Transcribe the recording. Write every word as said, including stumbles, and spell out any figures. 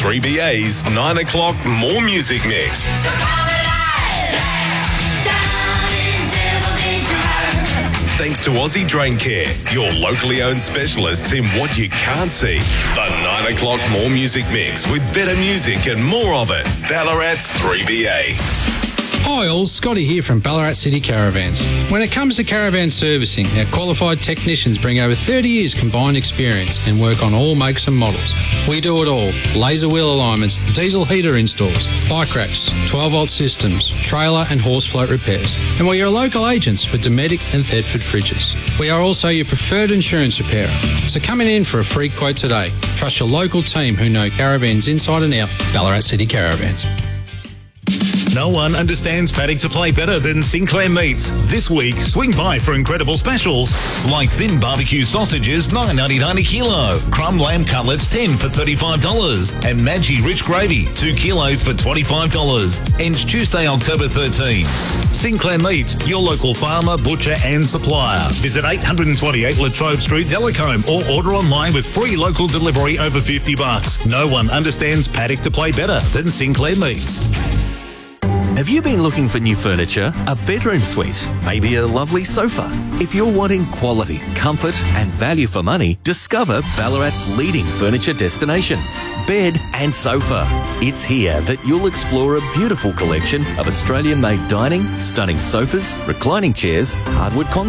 three B A's nine o'clock More Music Mix. So come alive, down in Devil May Drive. Thanks to Aussie Drain Care, your locally owned specialists in what you can't see. The nine o'clock More Music Mix with better music and more of it. Ballarat's three B A. Hi all, Scotty here from Ballarat City Caravans. When it comes to caravan servicing, our qualified technicians bring over thirty years combined experience and work on all makes and models. We do it all: laser wheel alignments, diesel heater installs, bike racks, twelve volt systems, trailer and horse float repairs. And we're your local agents for Dometic and Thetford fridges. We are also your preferred insurance repairer. So come in for a free quote today. Trust your local team who know caravans inside and out. Ballarat City Caravans. No one understands paddock to play better than Sinclair Meats. This week, swing by for incredible specials like thin barbecue sausages, nine ninety-nine a kilo, crumb lamb cutlets, ten for thirty-five dollars, and Maggi rich gravy, two kilos for twenty-five dollars. Ends Tuesday, October thirteenth. Sinclair Meat, your local farmer, butcher and supplier. Visit eight twenty-eight Latrobe Street, Delacombe, or order online with free local delivery over fifty bucks. No one understands paddock to play better than Sinclair Meats. Have you been looking for new furniture? A bedroom suite? Maybe a lovely sofa? If you're wanting quality, comfort and value for money, discover Ballarat's leading furniture destination, Bed and Sofa. It's here that you'll explore a beautiful collection of Australian-made dining, stunning sofas, reclining chairs, hardwood con